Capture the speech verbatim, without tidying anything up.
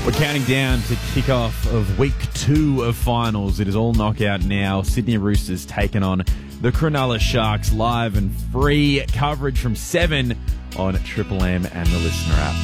We're counting down to kick off of week two of finals. It is all knockout now. Sydney Roosters taking on the Cronulla Sharks, live and free coverage from seven on Triple M and the Listener app.